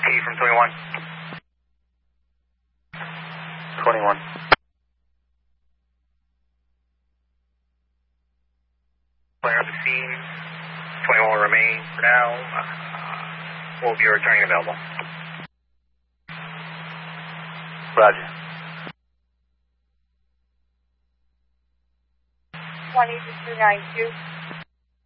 from 21. 21. Clear the scene. 21 will remain for now. We'll be returning available. Roger. 20 to 292.